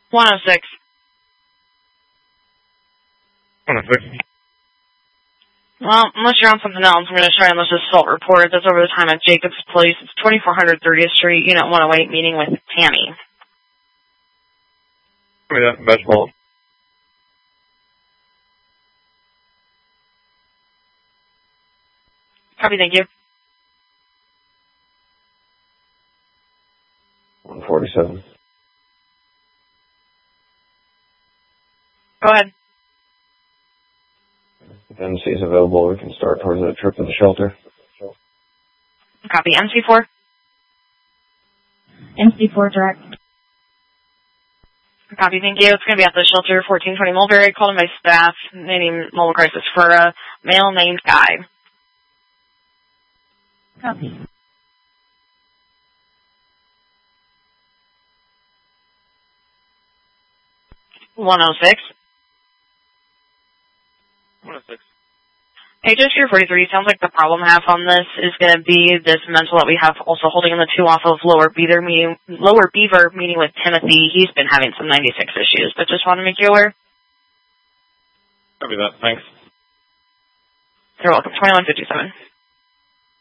106. 106. Well, unless you're on something else, I'm going to try on this assault report. That's over the time at Jacobs Place. It's 2400 30th Street, Unit 108, meeting with Tammy. Give me that vegetable. Copy, thank you. 147. Go ahead. If MC is available, we can start towards that trip to the shelter. Copy. MC4? MC4 direct. Copy, thank you. It's going to be at the shelter, 1420 Mulberry. Called in by staff, named mobile crisis for a male named Guy. Copy. 106. 106. Hey, just here 43, sounds like the problem half on this is going to be this mental that we have also holding in the 2 off of Lower Beaver meeting with Timothy. He's been having some 96 issues, but just want to make you aware. Copy that. Thanks. You're welcome. 2157.